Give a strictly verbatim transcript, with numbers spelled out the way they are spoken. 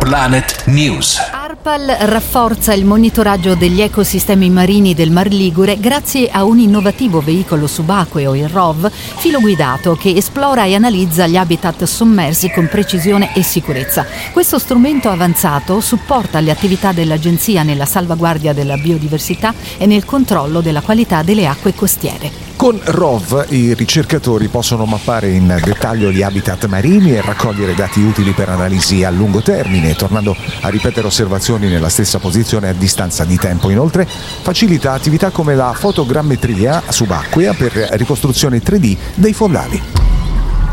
Planet News. ARPAL rafforza il monitoraggio degli ecosistemi marini del Mar Ligure grazie a un innovativo veicolo subacqueo, il R O V, filoguidato che esplora e analizza gli habitat sommersi con precisione e sicurezza. Questo strumento avanzato supporta le attività dell'Agenzia nella salvaguardia della biodiversità e nel controllo della qualità delle acque costiere. Con R O V i ricercatori possono mappare in dettaglio gli habitat marini e raccogliere dati utili per analisi a lungo termine, tornando a ripetere osservazioni nella stessa posizione a distanza di tempo. Inoltre facilita attività come la fotogrammetria subacquea per ricostruzione tre D dei fondali.